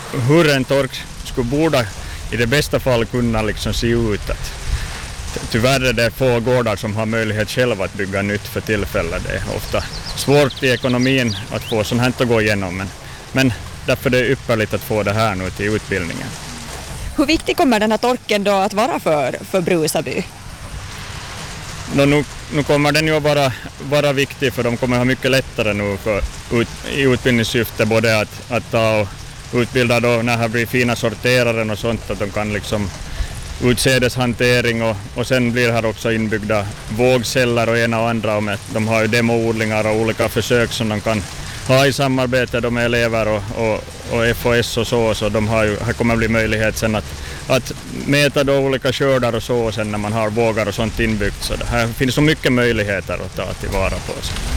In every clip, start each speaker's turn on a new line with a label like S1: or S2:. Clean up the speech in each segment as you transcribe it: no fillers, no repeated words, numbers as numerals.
S1: hur en tork skulle borde i det bästa fall kunna liksom se ut. Att tyvärr är det få gårdar som har möjlighet själva att bygga nytt för tillfället. Det är ofta svårt i ekonomin att få sånt här att gå igenom. Men därför är det ypperligt att få det här nu till utbildningen.
S2: Hur viktig kommer den här torken då att vara för Brusaby?
S1: Nu kommer den ju att vara viktig, för de kommer ha mycket lättare nu i utbildningssyfte både att ta och utbilda då när det blir fina sorteraren och sånt, att de kan liksom utsädeshantering och sen blir här också inbyggda vågceller och ena och andra, och de har ju demoodlingar och olika försök som de kan ha i samarbete med elever och FOS och så de har ju, här kommer bli möjlighet sen att mäta då olika skördar och så sen när man har vågar och sånt inbyggt, så det här finns så mycket möjligheter att ta tillvara på.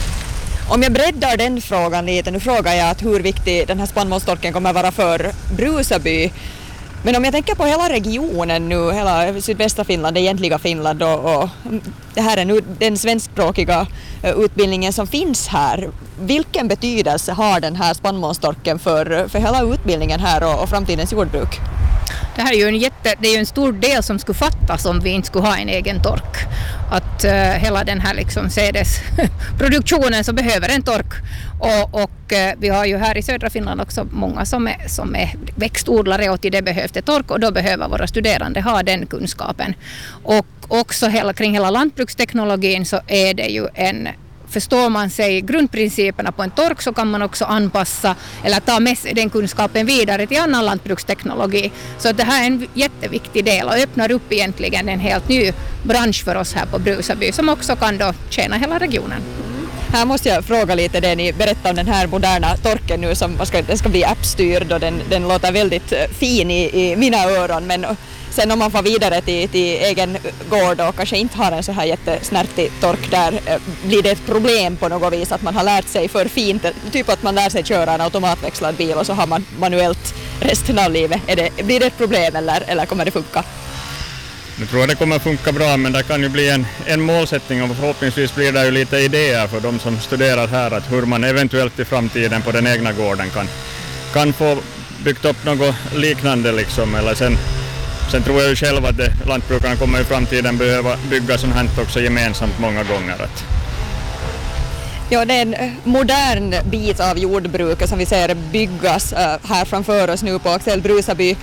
S2: Om jag breddar den frågan lite, nu frågar jag att hur viktig den här spannmålstorken kommer vara för Brusaby. Men om jag tänker på hela regionen nu, hela sydvästra Finland, det egentliga Finland och det här är nu den svenskspråkiga utbildningen som finns här. Vilken betydelse har den här spannmålstorken för hela utbildningen här och framtidens jordbruk?
S3: Det här är ju det är ju en stor del som skulle fattas om vi inte skulle ha en egen tork. Att hela den här liksom sädesproduktionen så behöver en tork. Och vi har ju här i södra Finland också många som är växtodlare, och till det behövs det tork, och då behöver våra studerande ha den kunskapen. Och också kring hela lantbruksteknologin så är det ju förstår man sig grundprinciperna på en tork, så kan man också anpassa eller ta med den kunskapen vidare till annan lantbruksteknologi. Så det här är en jätteviktig del och öppnar upp egentligen en helt ny bransch för oss här på Brusaby som också kan då tjäna hela regionen.
S2: Här måste jag fråga lite det ni berättar om den här moderna torken nu som den ska bli appstyrd och den låter väldigt fin i mina öron, men sen om man får vidare till egen gård och kanske inte har en så här jättesnärtig tork där, blir det ett problem på något vis att man har lärt sig för fint, typ att man lär sig köra en automatväxlad bil och så har man manuellt resten av livet. Blir det ett problem eller kommer det funka?
S1: Jag tror att det kommer funka bra, men det kan ju bli en målsättning, och förhoppningsvis blir det ju lite idéer för de som studerar här att hur man eventuellt i framtiden på den egna gården kan få byggt upp något liknande liksom, eller sen tror jag ju själv att lantbrukarna kommer i framtiden behöva bygga sånt här också gemensamt många gånger.
S2: Ja, det är en modern bit av jordbruket som vi ser byggas här framför oss nu på Axel Brusaby.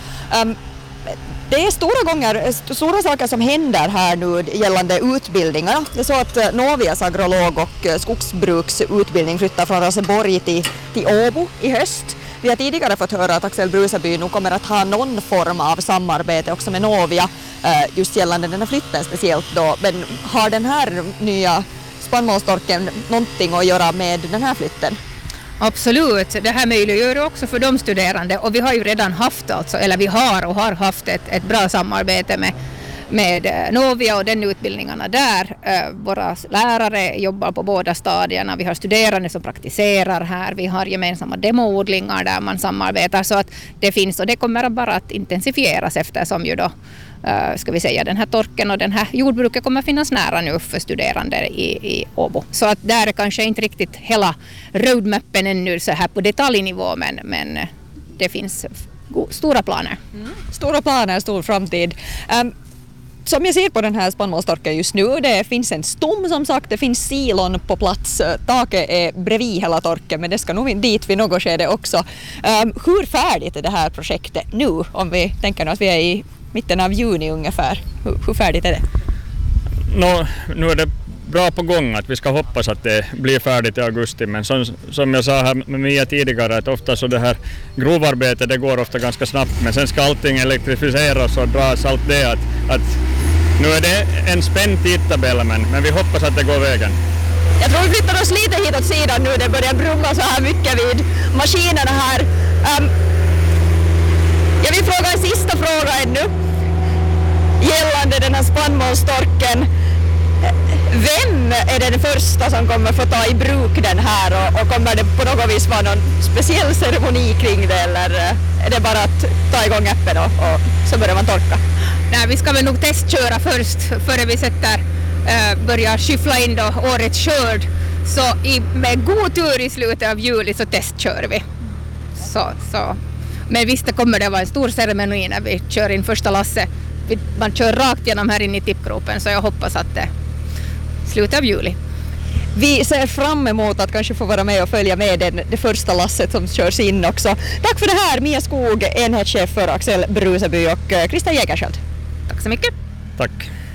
S2: Det är stora saker som händer här nu gällande utbildningarna. Det är så att Novias agrolog och skogsbruksutbildning flyttar från Raseborg till Åbo i höst. Vi har tidigare fått höra att Axel Brusaby nu kommer att ha någon form av samarbete också med Novia just gällande den här flytten speciellt då. Men har den här nya spannmålstorken någonting att göra med den här flytten?
S3: Absolut, det här möjliggör också för de studerande, och vi har ju redan haft vi har haft ett bra samarbete med Novia och den utbildningarna där. Våra lärare jobbar på båda stadierna, vi har studerande som praktiserar här, vi har gemensamma demoodlingar där man samarbetar, så att det finns, och det kommer bara att intensifieras eftersom ju då ska vi säga den här torken och den här jordbruket kommer finnas nära nu för studerande i Åbo. Så att där är kanske inte riktigt hela roadmappen ännu så här på detaljnivå, men det finns stora planer.
S2: Stora planer, stor framtid. Som jag ser på den här spannmålstorken just nu, det finns en stom som sagt, det finns silon på plats, taket är bredvid hela torken, men det ska nog dit vid något skede också. Hur färdigt är det här projektet nu, om vi tänker att vi är i mitten av juni ungefär? Hur färdigt är det?
S1: Nu är det bra på gång, att vi ska hoppas att det blir färdigt i augusti, men som jag sa här med Mia tidigare, att ofta så det här grovarbetet det går ofta ganska snabbt, men sen ska allting elektrifieras och dras allt det att nu är det en spänd tidtabell, men vi hoppas att det går vägen.
S2: Jag tror vi flyttar oss lite hit åt sidan nu, det börjar brumma så här mycket vid maskinerna här. Jag vill fråga en sista fråga ännu gällande den här spannmålstorken. Vem är den första som kommer få ta i bruk den här och kommer det på något vis vara någon speciell ceremoni kring det, eller är det bara att ta igång appen och så börjar man torka?
S3: Nej, vi ska väl nog testköra först före vi börjar skyffla in då årets skörd, så med god tur i slutet av juli så testkör vi. Så. Men visst det kommer det vara en stor ceremoni när vi kör in första lasset. Man kör rakt genom här in i tippgropen, så jag hoppas att det slutar av juli.
S2: Vi ser fram emot att kanske få vara med och följa med det första lasset som körs in också. Tack för det här, Mia Skog, enhetschef för Axel Bruseby, och Christer Jägerskiöld.
S3: Tack så mycket.
S1: Tack.